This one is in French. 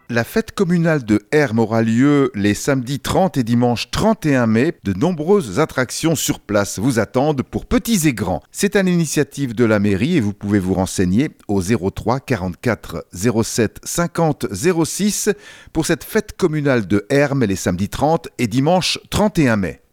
La fête communale de Hermes aura lieu les samedis 30 et dimanche 31 mai. De nombreuses attractions sur place vous attendent pour petits et grands. C'est à l'initiative de la mairie et vous pouvez vous renseigner au 03 44 07 50 06 pour cette fête communale de Hermes les samedis 30 et dimanche 31 mai.